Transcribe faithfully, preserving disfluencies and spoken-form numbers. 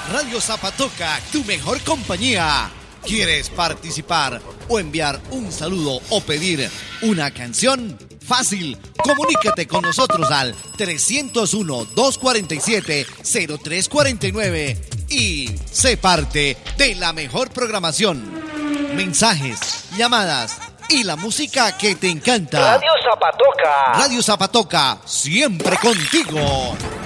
Radio Zapatoca, tu mejor compañía. ¿Quieres participar o enviar un saludo o pedir una canción? Fácil, comunícate con nosotros al trescientos uno, doscientos cuarenta y siete, cero tres cuarenta y nueve y sé parte de la mejor programación. Mensajes, llamadas y la música que te encanta. Radio Zapatoca. Radio Zapatoca, siempre contigo.